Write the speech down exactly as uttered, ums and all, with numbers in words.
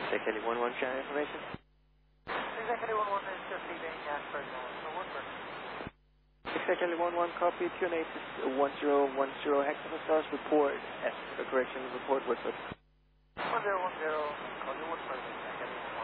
Executive one one, channel information. Executive one one is just leaving Ashford now, so Woodford. Executive one one, copy, two eight one zero one zero, hexagon stars, report, S, correction, report Woodford. one zero one zero, call you Woodford, Executive.